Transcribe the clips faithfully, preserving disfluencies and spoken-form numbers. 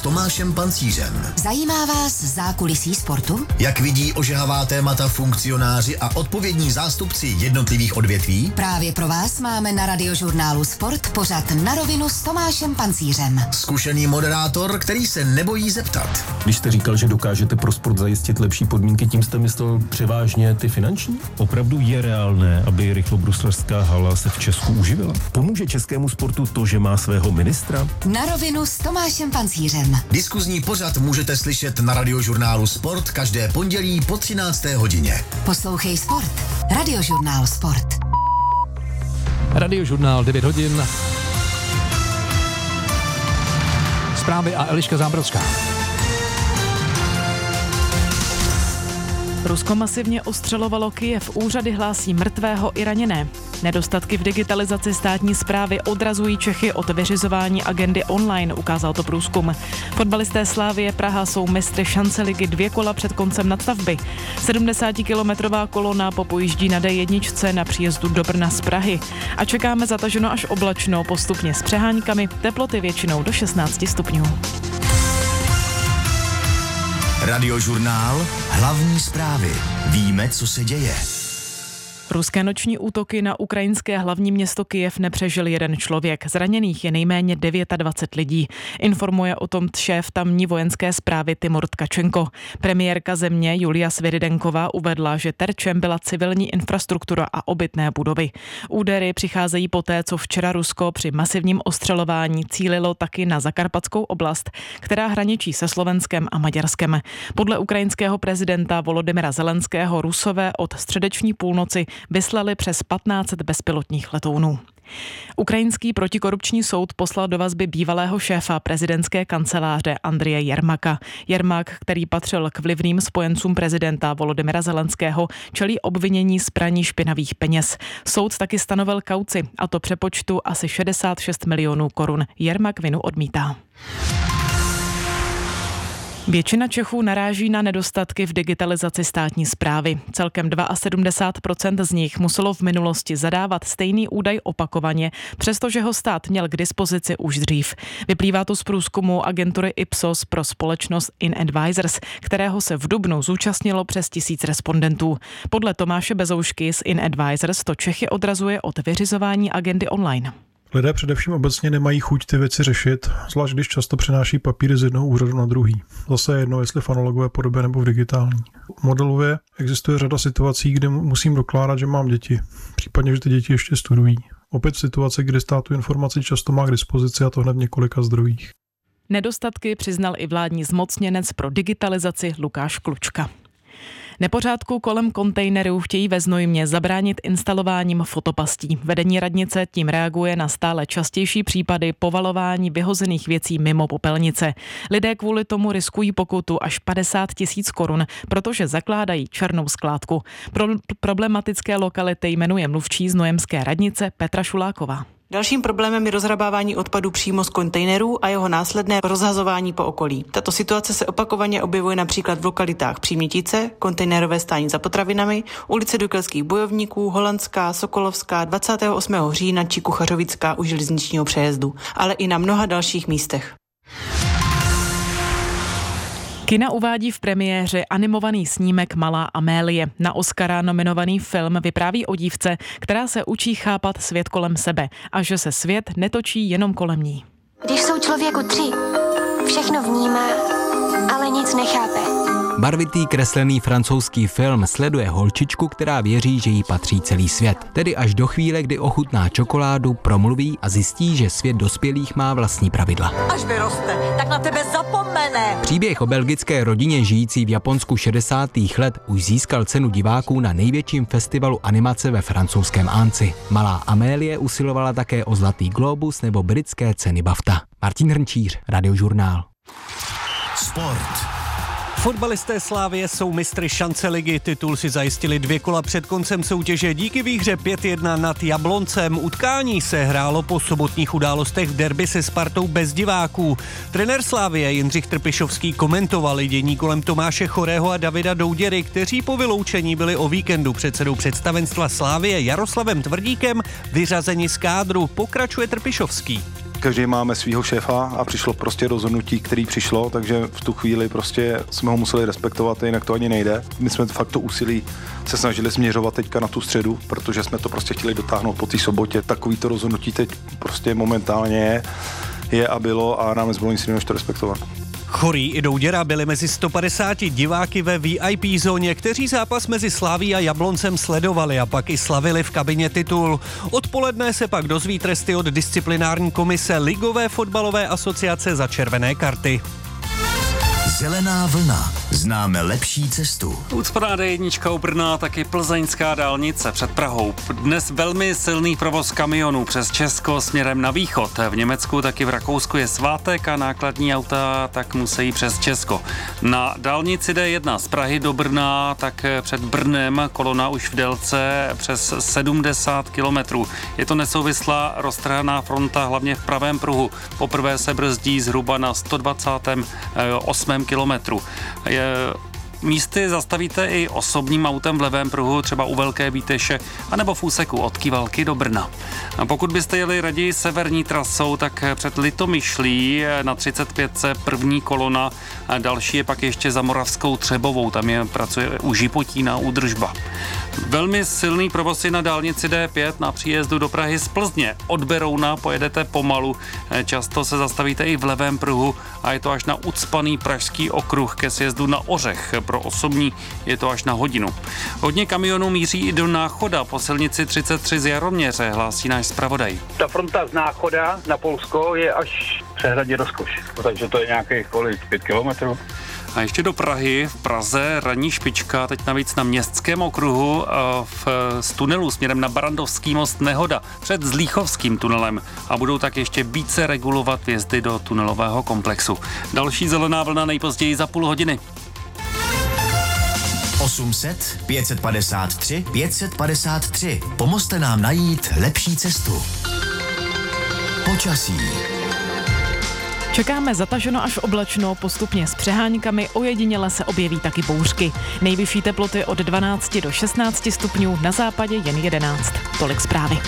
Tomášem Pancířem. Zajímá vás zákulisí sportu? Jak vidí ožehavá témata funkcionáři a odpovědní zástupci jednotlivých odvětví? Právě pro vás máme na Radiožurnálu Sport pořad Na rovinu s Tomášem Pancířem. Zkušený moderátor, který se nebojí zeptat. Když jste říkal, že dokážete pro sport zajistit lepší podmínky, tím jste myslel převážně ty finanční? Opravdu je reálné, aby rychlobruslařská hala se v Česku uživila? Pomůže českému sportu to, že má svého ministra? Na rovinu s Tomášem Pancířem. Diskuzní pořad můžete slyšet na Radiožurnálu Sport každé pondělí po třinácté hodině. Poslouchej Sport. Radiožurnál Sport. Radiožurnál devět hodin. Zprávy a Eliška Zábrodská. Rusko masivně ostřelovalo Kyjev, úřady hlásí mrtvého i raněné. Nedostatky v digitalizaci státní správy odrazují Čechy od vyřizování agendy online, ukázal to průzkum. Fotbalisté Slavie Praha jsou mistry šance ligy dvě kola před koncem nadstavby. sedmdesátikilometrová kolona popojíždí na dé jedna na příjezdu do Brna z Prahy. A čekáme zataženo až oblačno, postupně s přeháňkami, teploty většinou do šestnáct stupňů. Radiožurnál, hlavní zprávy. Víme, co se děje. Ruské noční útoky na ukrajinské hlavní město Kyjev nepřežil jeden člověk. Zraněných je nejméně dvacet devět lidí. Informuje o tom šéf tamní vojenské správy Timur Tkačenko. Premiérka země Julia Sviridenková uvedla, že terčem byla civilní infrastruktura a obytné budovy. Údery přicházejí poté, co včera Rusko při masivním ostřelování cílilo taky na Zakarpatskou oblast, která hraničí se Slovenskem a Maďarskem. Podle ukrajinského prezidenta Volodymyra Zelenského Rusové od středeční půlnoci vyslali přes patnáct set bezpilotních letounů. Ukrajinský protikorupční soud poslal do vazby bývalého šéfa prezidentské kanceláře Andreje Jermaka. Jermak, který patřil k vlivným spojencům prezidenta Volodymyra Zelenského, čelí obvinění z praní špinavých peněz. Soud taky stanovil kauci, a to přepočtu asi šedesát šest milionů korun. Jermak vinu odmítá. Většina Čechů naráží na nedostatky v digitalizaci státní správy. Celkem sedmdesát dva procent z nich muselo v minulosti zadávat stejný údaj opakovaně, přestože ho stát měl k dispozici už dřív. Vyplývá to z průzkumu agentury Ipsos pro společnost InAdvisors, kterého se v dubnu zúčastnilo přes tisíc respondentů. Podle Tomáše Bezoušky z InAdvisors to Čechy odrazuje od vyřizování agendy online. Lidé především obecně nemají chuť ty věci řešit, zvlášť když často přenáší papíry z jednoho úřadu na druhý. Zase je jedno, jestli v analogové podobě nebo v digitální. Modelově existuje řada situací, kde musím dokládat, že mám děti, případně, že ty děti ještě studují. Opět v situaci, kdy stát tu informaci často má k dispozici, a to hned v několika zdrojích. Nedostatky přiznal i vládní zmocněnec pro digitalizaci Lukáš Klučka. Nepořádku kolem kontejnerů chtějí ve Znojmě zabránit instalováním fotopastí. Vedení radnice tím reaguje na stále častější případy povalování vyhozených věcí mimo popelnice. Lidé kvůli tomu riskují pokutu až padesát tisíc korun, protože zakládají černou skládku. Pro problematické lokality jmenuje mluvčí znojemské radnice Petra Šuláková. Dalším problémem je rozhrabávání odpadu přímo z kontejnerů a jeho následné rozhazování po okolí. Tato situace se opakovaně objevuje například v lokalitách Přímětice, kontejnerové stání za potravinami, ulice Dukelských bojovníků, Holandská, Sokolovská, dvacátého osmého října či Kuchařovická u železničního přejezdu, ale i na mnoha dalších místech. Kina uvádí v premiéře animovaný snímek Malá Amélie. Na Oscara nominovaný film vypráví o dívce, která se učí chápat svět kolem sebe a že se svět netočí jenom kolem ní. Když jsou člověku tři, všechno vnímá, ale nic nechápe. Barvitý kreslený francouzský film sleduje holčičku, která věří, že jí patří celý svět. Tedy až do chvíle, kdy ochutná čokoládu, promluví a zjistí, že svět dospělých má vlastní pravidla. Až vyroste, tak na tebe zapomene. Příběh o belgické rodině žijící v Japonsku šedesátých let už získal cenu diváků na největším festivalu animace ve francouzském Annecy. Malá Amélie usilovala také o Zlatý glóbus nebo britské ceny BAFTA. Martin Hrnčíř, Radiožurnál. Sport. Fotbalisté Slavie jsou mistry šance ligy. Titul si zajistili dvě kola před koncem soutěže díky výhře pět jedna nad Jabloncem. Utkání se hrálo po sobotních událostech v derby se Spartou bez diváků. Trenér Slavie Jindřich Trpišovský komentoval dění kolem Tomáše Chorého a Davida Douděry, kteří po vyloučení byli o víkendu předsedou představenstva Slavie Jaroslavem Tvrdíkem vyřazeni z kádru. Pokračuje Trpišovský. Každý máme svýho šéfa a přišlo prostě rozhodnutí, který přišlo, takže v tu chvíli prostě jsme ho museli respektovat, jinak to ani nejde. My jsme fakt to úsilí se snažili směřovat teďka na tu středu, protože jsme to prostě chtěli dotáhnout po té sobotě. Takový to rozhodnutí teď prostě momentálně je, je a bylo a nám nezbylo nic jiného, než to respektovat. Chorý i Douděra byli mezi sto padesáti diváky ve V I P zóně, kteří zápas mezi Slaví a Jabloncem sledovali a pak i slavili v kabině titul. Odpoledne se pak dozví tresty od disciplinární komise Ligové fotbalové asociace za červené karty. Zelená vlna. Známe lepší cestu. Ucpaná D jedna u Brna, taky plzeňská dálnice před Prahou. Dnes velmi silný provoz kamionů přes Česko směrem na východ. V Německu, taky v Rakousku je svátek a nákladní auta tak musí přes Česko. Na dálnici D jedna z Prahy do Brna, tak před Brnem kolona už v délce přes sedmdesát kilometrů. Je to nesouvislá roztrhaná fronta, hlavně v pravém pruhu. Poprvé se brzdí zhruba na sto dvacátém osmém kilometru. Je, místy zastavíte i osobním autem v levém pruhu, třeba u Velké Bíteše, anebo v úseku od Kivalky do Brna. A pokud byste jeli raději severní trasou, tak před Litomyšlí na třicet pět první kolona, a další je pak ještě za Moravskou Třebovou, tam je pracuje u Žipotína údržba. Velmi silný provoz je na dálnici D pět na příjezdu do Prahy z Plzně. Od Berouna pojedete pomalu, často se zastavíte i v levém pruhu a je to až na ucpaný pražský okruh ke sjezdu na Ořech. Pro osobní je to až na hodinu. Hodně kamionů míří i do Náchoda po silnici třicet tři z Jaroměře, hlásí náš zpravodaj. Ta fronta z Náchoda na Polsko je až v přehradě Rozkoš, takže to je nějakých kolik, pět kilometrů. A ještě do Prahy, v Praze ranní špička, teď navíc na Městském okruhu v, z tunelu směrem na Barandovský most nehoda před Zlíchovským tunelem a budou tak ještě více regulovat vjezdy do tunelového komplexu. Další zelená vlna nejpozději za půl hodiny. osm set, pět set padesát tři, pět set padesát tři. Pomozte nám najít lepší cestu. Počasí. Čekáme zataženo až oblačno, postupně s přeháňkami, ojediněle se objeví taky bouřky. Nejvyšší teploty od dvanácti do šestnácti stupňů, na západě jen jedenáct. Tolik zprávy.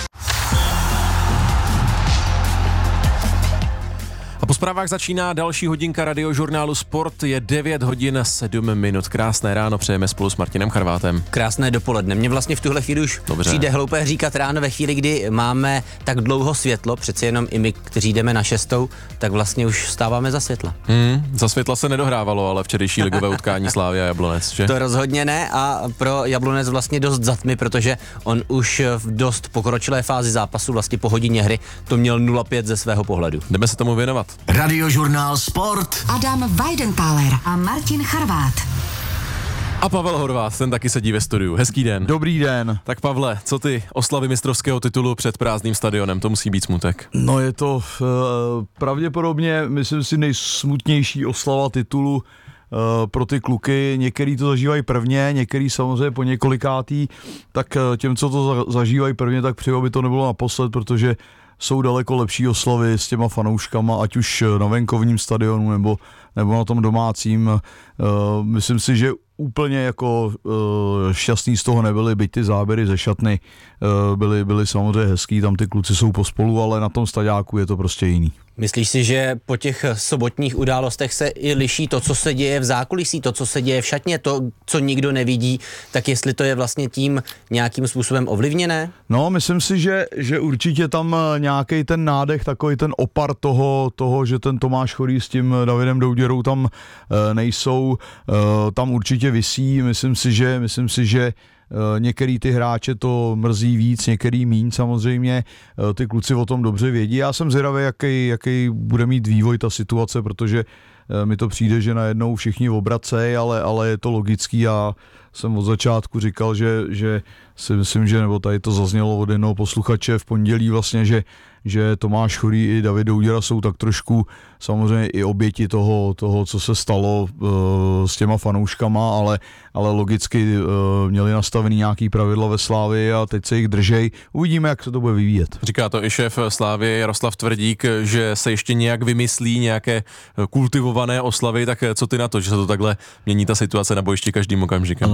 A po zprávách začíná další hodinka radiožurnálu Sport, je devět hodin sedm minut. Krásné ráno přejeme spolu s Martinem Charvátem. Krásné dopoledne. Mně vlastně v tuhle chvíli už Dobře. přijde hloupé říkat ráno ve chvíli, kdy máme tak dlouho světlo, přeci jenom i my, kteří jdeme na šestou, tak vlastně už vstáváme za světla. Hmm, za světla se nedohrávalo, ale včerejší ligové utkání Slávy a Jablonec, že? To rozhodně ne a pro Jablonec vlastně dost za tmy, protože on už v dost pokročilé fázi zápasu, vlastně po hodině hry, to měl nula pět ze svého pohledu. Jdeme se tomu věnovat. Radiožurnál Sport. Adam Weidentáler a Martin Charvát. A Pavel Horváth, ten taky sedí ve studiu. Hezký den. Dobrý den. Tak Pavle, co ty oslavy mistrovského titulu před prázdným stadionem? To musí být smutek. No je to uh, pravděpodobně, myslím si, nejsmutnější oslava titulu uh, pro ty kluky. Některý to zažívají prvně, některý samozřejmě po několikátý. Tak uh, těm, co to za, zažívají prvně, tak přeju, aby to nebylo naposled, protože jsou daleko lepší oslavy s těma fanouškama, ať už na venkovním stadionu nebo, nebo na tom domácím. Uh, myslím si, že úplně jako uh, šťastný z toho nebyli, byť ty záběry ze šatny uh, byly, byly samozřejmě hezký, tam ty kluci jsou pospolu, ale na tom stadiáku je to prostě jiný. Myslíš si, že po těch sobotních událostech se i liší to, co se děje v zákulisí, to, co se děje v šatně, to, co nikdo nevidí, tak jestli to je vlastně tím nějakým způsobem ovlivněné? No, myslím si, že, že určitě tam nějaký ten nádech, takový ten opar toho, toho, že ten Tomáš Chorý s tím Davidem Douděrou tam e, nejsou, e, tam určitě visí. Myslím si, že, myslím si, že některý ty hráče to mrzí víc, některý míň samozřejmě, ty kluci o tom dobře vědí. Já jsem zvědavý, jaký, jaký bude mít vývoj ta situace, protože mi to přijde, že najednou všichni obracejí, ale, ale je to logický. Já jsem od začátku říkal, že, že si myslím, že nebo tady to zaznělo od jednoho posluchače v pondělí vlastně, že, že Tomáš Chorý i David Douděra jsou tak trošku samozřejmě i oběti toho, toho co se stalo uh, s těma fanouškama, ale, ale logicky uh, měli nastavený nějaký pravidla ve Slávii a teď se jich držej. Uvidíme, jak se to bude vyvíjet. Říká to i šéf Slávie Jaroslav Tvrdík, že se ještě nějak vymyslí nějaké kultivované oslavy, tak co ty na to, že se to takhle mění ta situace na bojišti každým okamžikem? No,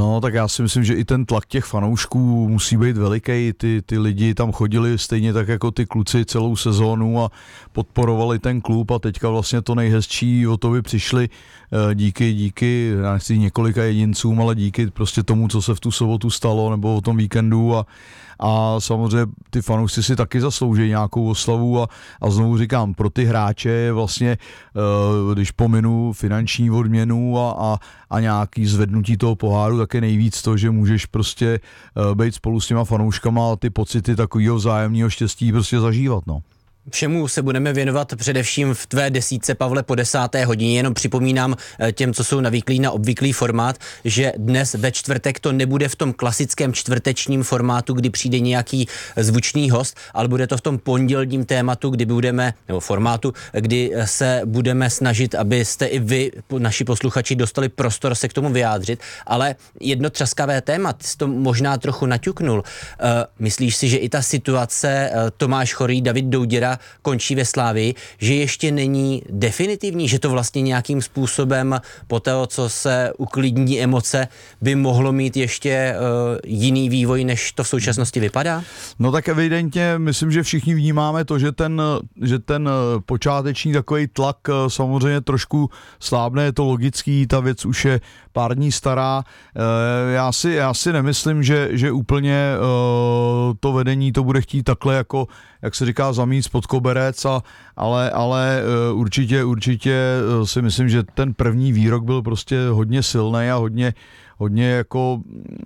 No, tak já si myslím, že i ten tlak těch fanoušků musí být veliký. Ty, ty lidi tam chodili stejně tak jako ty kluci celou sezónu a podporovali ten klub a teďka vlastně to nejhezčí o to by přišli díky, díky, já nechci několika jedincům, ale díky prostě tomu, co se v tu sobotu stalo nebo o tom víkendu a A samozřejmě ty fanoušci si taky zaslouží nějakou oslavu a, a znovu říkám, pro ty hráče je vlastně, když pominu finanční odměnu a, a, a nějaký zvednutí toho poháru, tak je nejvíc to, že můžeš prostě být spolu s těma fanouškama a ty pocity takového vzájemného štěstí prostě zažívat, no. Všemu se budeme věnovat především v tvé desítce, Pavle, po desáté hodině. Jenom připomínám těm, co jsou navyklí na obvyklý formát, že dnes ve čtvrtek to nebude v tom klasickém čtvrtečním formátu, kdy přijde nějaký zvučný host, ale bude to v tom pondělním tématu, kdy budeme, nebo formátu, kdy se budeme snažit, abyste i vy, naši posluchači, dostali prostor se k tomu vyjádřit. Ale jedno třaskavé téma, ty jsi to možná trochu naťuknul. Myslíš si, že i ta situace Tomáš Chorý, David Douděra končí ve Slávii, že ještě není definitivní, že to vlastně nějakým způsobem po té, co se uklidní emoce, by mohlo mít ještě uh, jiný vývoj, než to v současnosti vypadá? No tak evidentně myslím, že všichni vnímáme to, že ten, že ten počáteční takový tlak samozřejmě trošku slábne, je to logický, ta věc už je pár dní stará. Já si, já si nemyslím, že, že úplně to vedení to bude chtít takhle jako, jak se říká, zamít spod koberec, a, ale, ale určitě, určitě si myslím, že ten první výrok byl prostě hodně silný a hodně hodně jako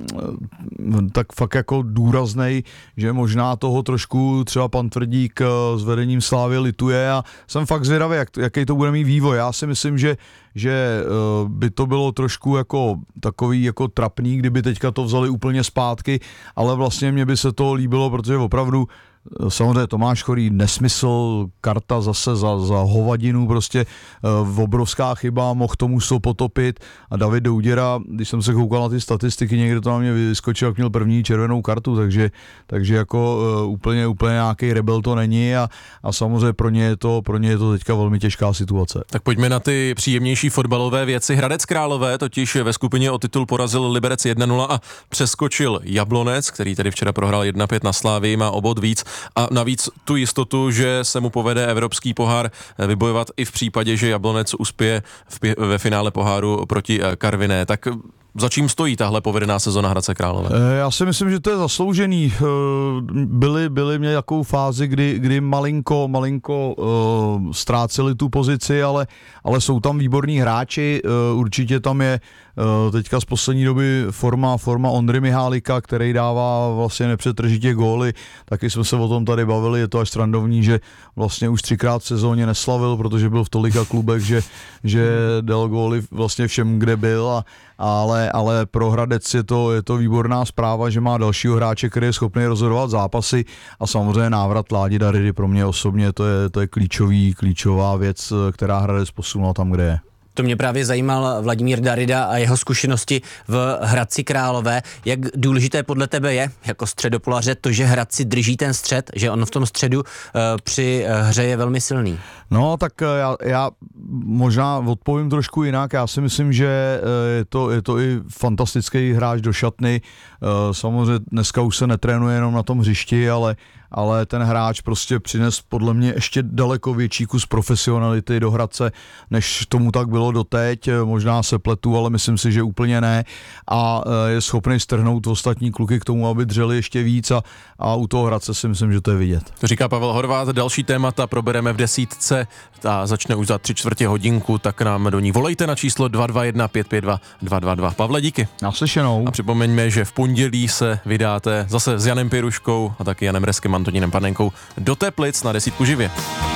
tak fakt jako důraznej, že možná toho trošku třeba pan Tvrdík s vedením Slávy lituje a jsem fakt zvědavý, jak, jaký to bude mít vývoj. Já si myslím, že, že by to bylo trošku jako takový jako trapný, kdyby teďka to vzali úplně zpátky, ale vlastně mně by se to líbilo, protože opravdu samozřejmě Tomáš Chorý nesmysl, karta zase za, za hovadinu, prostě uh, obrovská chyba, mohl tomu potopit a David Douděra, když jsem se koukal na ty statistiky, někde to na mě vyskočil, jak měl první červenou kartu, takže, takže jako uh, úplně, úplně nějaký rebel to není a, a samozřejmě pro ně, je to, pro ně je to teďka velmi těžká situace. Tak pojďme na ty příjemnější fotbalové věci. Hradec Králové totiž ve skupině o titul porazil Liberec jedna nula a přeskočil Jablonec, který tedy včera prohrál jedna pět na Slávii, má o bod víc. A navíc tu jistotu, že se mu povede evropský pohár vybojovat i v případě, že Jablonec uspěje v, ve finále poháru proti Karviné. Tak za čím stojí tahle povedená sezona Hradce Králové? Já si myslím, že to je zasloužený. Byli, byli měli takovou fázi, kdy, kdy malinko, malinko uh, ztráceli tu pozici, ale, ale jsou tam výborní hráči. Uh, určitě tam je uh, teďka z poslední doby forma, forma Ondry Mihálika, který dává vlastně nepřetržitě góly. Taky jsme se o tom tady bavili, je to až srandovní, že vlastně už třikrát v sezóně neslavil, protože byl v tolika klubech, že, že dal góly vlastně všem, kde byl, a ale, ale pro Hradec je to, je to výborná zpráva, že má dalšího hráče, který je schopný rozhodovat zápasy, a samozřejmě návrat Ládi Daridy pro mě osobně to je, to je klíčový, klíčová věc, která Hradec posunul tam, kde je. To mě právě zajímal Vladimír Darida a jeho zkušenosti v Hradci Králové. Jak důležité podle tebe je, jako středopolaře, to, že Hradci drží ten střed, že on v tom středu uh, při hře je velmi silný? No, tak já, já možná odpovím trošku jinak. Já si myslím, že je to, je to i fantastický hráč do šatny. Samozřejmě dneska už se netrénuje jenom na tom hřišti, ale ale ten hráč prostě přines podle mě ještě daleko větší kus profesionality do Hradce, než tomu tak bylo doteď. Možná se pletu, ale myslím si, že úplně ne. A je schopný strhnout ostatní kluky k tomu, aby dřeli ještě víc, a, a u toho Hradce si myslím, že to je vidět. To říká Pavel Horváth. Další témata probereme v desítce. Ta začne už za tři čtvrtě hodinku, tak nám do ní volejte na číslo dva dva jedna pět pět dva dva dva dva. Pavle, díky. Naslyšenou. A připomeňme, že v pondělí se vydáte zase s Janem Piruškou a taky Janem Reskem, Antonínem Panenkou do Teplic na desítku živě.